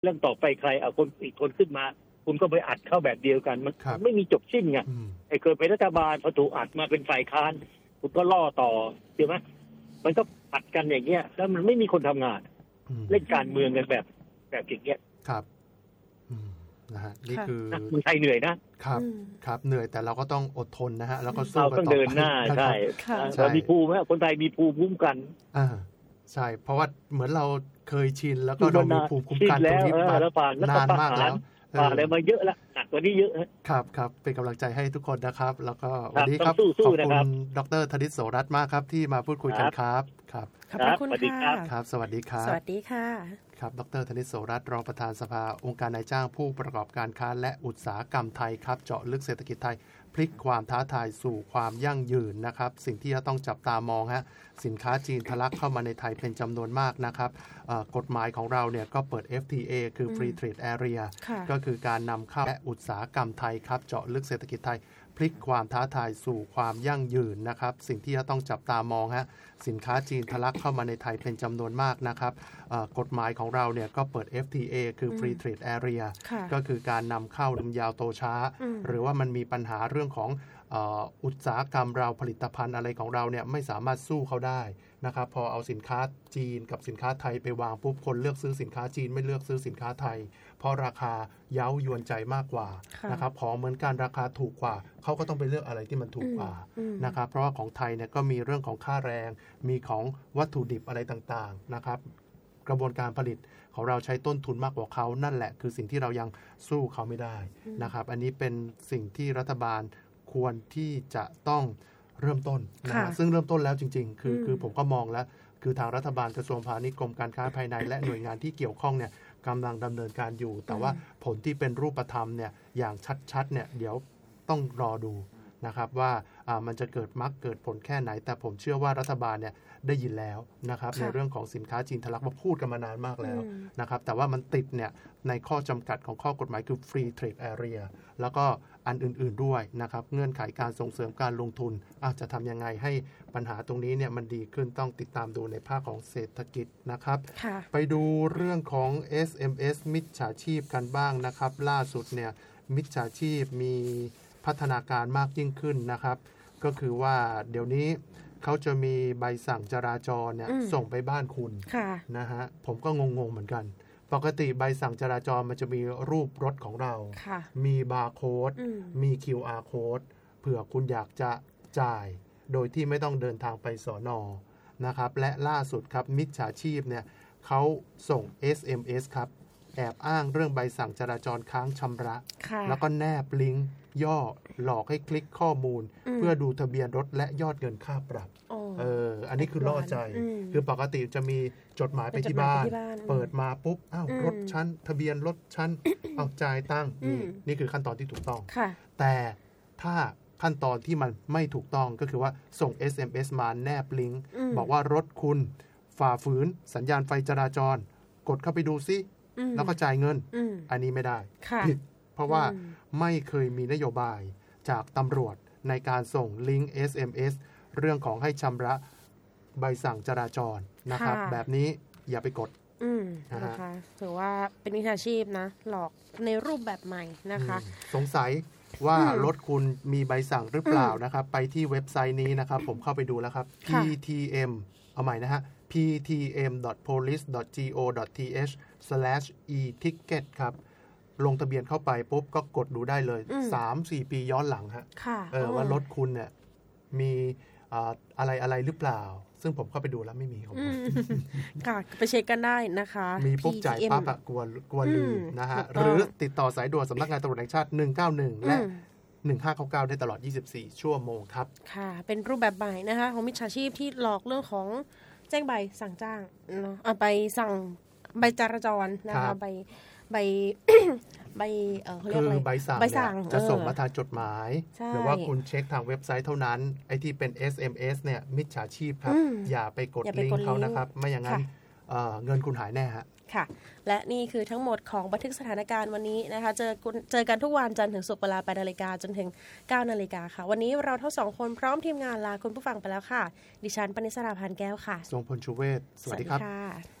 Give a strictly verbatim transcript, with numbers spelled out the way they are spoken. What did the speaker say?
เรื่องต่อไปใครเอาคนอีกคนขึ้นมาคุณก็ไปอัดเข้าแบบเดียวกันมันไม่มีจบสิ้นไงไอ้เคยเป็นรัฐบาลพอถูกอัดมาเป็นฝ่ายค้านคุณก็ล่อต่อใช่ไหมมันก็อัดกันอย่างเงี้ยแล้วมันไม่มีคนทำงานเล่นการเมืองกันแบบแบบอย่างเงี้ยครับนะฮะนี่คือเมืองไทยเหนื่อยนะครับครับเหนื่อยแต่เราก็ต้องอดทนนะฮะแล้วก็สู้กันต่อไปต้องเดินหน้าใช่เรามีภูมิไหมคนไทยมีภูมิคุ้มกันอ่าใช่เพราะว่าเหมือนเราเคยชินแล้วก็เรามีภูมิคุ้มกันตรงนี้มานานมากแล้วผ่านอะไรมาเยอะแล้วหนักกว่านี้เยอะครับครับเป็นกำลังใจให้ทุกคนนะครับแล้วก็วันนี้ครับขอบคุณดร.ธนิต โสรัตน์มากครับที่มาพูดคุยกันครับครับขอบคุณค่ะครับสวัสดีครับสวัสดีค่ะครับดร.ธนิต โสรัตน์รองประธานสภาองค์การนายจ้างผู้ประกอบการค้าและอุตสาหกรรมไทยครับเจาะลึกเศรษฐกิจไทยพลิกความท้าทายสู่ความยั่งยืนนะครับสิ่งที่จะต้องจับตามองฮะสินค้าจีนทะลักเข้ามาในไทยเป็นจำนวนมากนะครับกฎหมายของเราเนี่ยก็เปิด เอฟ ที เอ คือ Free Trade Area ก็คือการนำเข้าและอุตสาหกรรมไทยครับเจาะลึกเศรษฐกิจไทยพลิกความท้าทายสู่ความยั่งยืนนะครับสิ่งที่จะต้องจับตามองฮะสินค้าจีนทะลักเข้ามาในไทยเป็นจำนวนมากนะครับกฎหมายของเราเนี่ยก็เปิด เอฟ ที เอ คือ Free Trade Area ก็คือการนำเข้าลำยาวโตช้าหรือว่ามันมีปัญหาเรื่องของอุตสาหกรรมเราผลิตภัณฑ์อะไรของเราเนี่ยไม่สามารถสู้เขาได้นะครับพอเอาสินค้าจีนกับสินค้าไทยไปวางปุ๊บคนเลือกซื้อสินค้าจีนไม่เลือกซื้อสินค้าไทยเพราะราคาเย้ายวนใจมากกว่านะครับของเหมือนกันราคาถูกกว่าเขาก็ต้องไปเลือกอะไรที่มันถูกกว่านะครับเพราะว่าของไทยเนี่ยก็มีเรื่องของค่าแรงมีของวัตถุดิบอะไรต่างๆนะครับกระบวนการผลิตของเราใช้ต้นทุนมากกว่าเขานั่นแหละคือสิ่งที่เรายังสู้เขาไม่ได้นะครับอันนี้เป็นสิ่งที่รัฐบาลควรที่จะต้องเริ่มต้นนะซึ่งเริ่มต้นแล้วจริงๆคือคือผมก็มองแล้วคือทางรัฐบาลกระทรวงพาณิชย์กรมการค้าภายในและหน่วยงานที่เกี่ยวข้องเนี่ยกำลังดำเนินการอยู่แต่ว่าผลที่เป็นรูปธรรมเนี่ยอย่างชัดๆเนี่ยเดี๋ยวต้องรอดูนะครับว่ามันจะเกิดมรรคเกิดผลแค่ไหนแต่ผมเชื่อว่ารัฐบาลเนี่ยได้ยินแล้วนะครับในเรื่องของสินค้าจีนทะลักมาพูดกันมานานมากแล้วนะครับแต่ว่ามันติดเนี่ยในข้อจำกัดของข้อกฎหมายคือ Free Trade Area แล้วก็อันอื่นๆด้วยนะครับเงื่อนไขการส่งเสริมการลงทุนอาจจะทำยังไงให้ปัญหาตรงนี้เนี่ยมันดีขึ้นต้องติดตามดูในภาคของเศรษฐกิจนะครับไปดูเรื่องของ เอส เอ็ม เอส มิจฉาชีพกันบ้างนะครับล่าสุดเนี่ยมิจฉาชีพมีพัฒนาการมากยิ่งขึ้นนะครับก็คือว่าเดี๋ยวนี้เขาจะมีใบสั่งจราจรเนี่ยส่งไปบ้านคุณนะฮะผมก็งงๆเหมือนกันปกติใบสั่งจราจรมันจะมีรูปรถของเรามีบาร์โค้ดมี คิว อาร์ โค้ดเผื่อคุณอยากจะจ่ายโดยที่ไม่ต้องเดินทางไปสน.นะครับและล่าสุดครับมิจฉาชีพเนี่ยเขาส่ง เอส เอ็ม เอส ครับแอบอ้างเรื่องใบสั่งจราจรค้างชำระแล้วก็แนบลิงก์ย่อหลอกให้คลิกข้อมูลเพื่อดูทะเบียนรถและยอดเงินค่าปรับเอออันนี้คือล่อใจคือปกติจะมีจดหมายไปที่บ้านเปิดมาปุ๊บอ้าวรถชั้นทะเบียนรถชั้นเอาจ่ายตังค์นี่นี่คือขั้นตอนที่ถูกต้องแต่ถ้าขั้นตอนที่มันไม่ถูกต้องก็คือว่าส่ง เอส เอ็ม เอส มาแนบลิงก์บอกว่ารถคุณฝ่าฝืนสัญญาณไฟจราจรกดเข้าไปดูซิแล้วก็จ่ายเงินอันนี้ไม่ได้ผิดเพราะว่าไม่เคยมีนโยบายจากตำรวจในการส่งลิงก์ เอส เอ็ม เอส เรื่องของให้ชำระใบสั่งจราจรนะครับแบบนี้อย่าไปกดนะคะถือว่าเป็นมิจฉาชีพนะหลอกในรูปแบบใหม่นะคะสงสัยว่ารถคุณมีใบสั่งหรือเปล่านะครับไปที่เว็บไซต์นี้นะครับผมเข้าไปดูแล้วครับ พี ที เอ็ม เอาใหม่นะฮะ พี ที เอ็ม ดอท โพลิส ดอท จี โอ ดอท ที เอช สแลช อี ทิกเก็ต ครับลงทะเบียนเข้าไปปุ๊บก็กดดูได้เลย สามถึงสี่ ปีย้อนหลังฮะเออว่ารถคุณเนี่ยมีอะไรอะไรหรือเปล่าซึ่งผมเข้าไปดูแล้วไม่มีของผมค่ะไปเช็คกันได้นะคะมีปุ๊บจ่ายปั๊บอะกลัวกลัวลืมนะฮะหรือติดต่อสายด่วนสำนักงานตำรวจแห่งชาติหนึ่งเก้าหนึ่งและหนึ่งห้าเก้าเก้าได้ตลอดยี่สิบสี่ชั่วโมงครับค่ะเป็นรูปแบบใหม่นะคะของมิจฉาชีพที่หลอกเรื่องของแจ้งใบสั่งจ้างเนาะเอาไปสั่งใบจราจรนะคะใบใบใบเอ่อเขาเรียกอะไรคือใบสั่งเนี่ยจะส่งมาทางจดหมายหรือว่าคุณเช็คทางเว็บไซต์เท่านั้นไอ้ที่เป็น เอส เอ็ม เอส เนี่ยมิจฉาชีพครับอย่าไปกดลิงก์เขานะครับไม่อย่างนั้นเงินคุณหายแน่ฮะค่ะและนี่คือทั้งหมดของบันทึกสถานการณ์วันนี้นะคะเจอเจอกันทุกวันจันทร์ถึงศุกร์เวลาแปดนาฬิกาจนถึงเก้านาฬิกาค่ะวันนี้เราทั้งสองคนพร้อมทีมงานลาคุณผู้ฟังไปแล้วค่ะดิฉันปณิสรา พานแก้วค่ะทรงพลชูเวศสวัสดีครับ